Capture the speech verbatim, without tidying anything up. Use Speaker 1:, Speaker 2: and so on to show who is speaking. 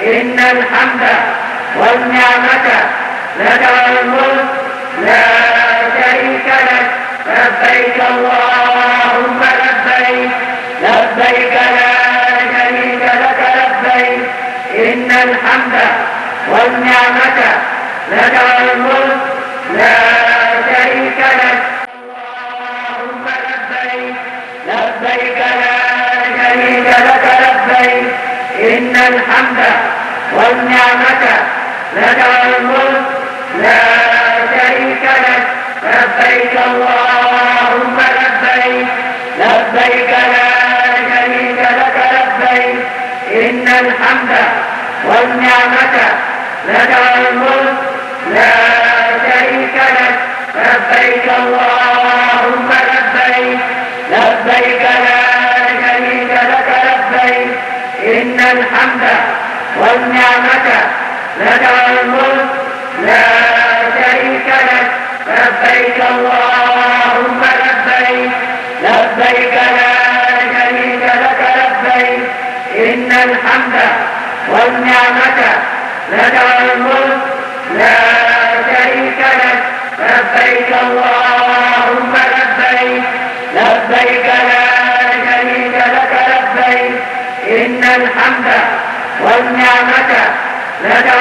Speaker 1: إن الحمد والنعمة لك والملك لا شريك لك. لبيك اللهم لبيك لبيك لا شريك لك لبيك. إن الحمد والنعمة لك والملك لا شريك لك. اللهم لبيك لبيك لا شريك لك لبيك. إن الحمد والنعمة لك والملك لا شريك لك. لبيك اللهم لبيك لبيك لا شريك لك لبيك. إن الحمد والنعمة لك والملك لا شريك لك. لبيك اللهم لبيك لبيك لا شريك لك لبيك. إن الحمد والنعمة لك والملك لا شريك لك. لبيك اللهم لبيك لبيك لا شريك لك لبيك. إن الحمد والنعمة لك والملك لا شريك لك. لبيك اللهم لبيك لبيك لا شريك لك لبيك. إن الحمد والنعمة لك